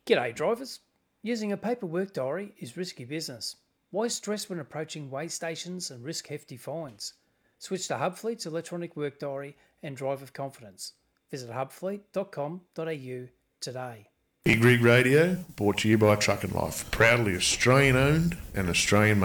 G'day drivers. Using a paper work diary is risky business. Why stress when approaching weigh stations and risk hefty fines? Switch to Hubfleet's electronic work diary and drive with confidence. Visit hubfleet.com.au today. Big Rig Radio, brought to you by Truck and Life. Proudly Australian owned and Australian